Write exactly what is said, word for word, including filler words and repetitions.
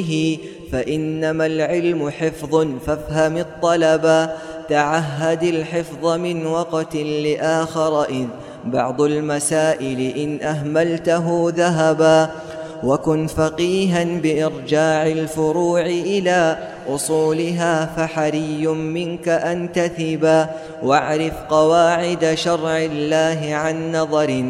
فإنما العلم حفظ فافهم الطلبا. تعهد الحفظ من وقت لآخر، إذ بعض المسائل إن أهملته ذهبا. وكن فقيها بإرجاع الفروع إلى أصولها، فحري منك أن تثبا. واعرف قواعد شرع الله عن نظر،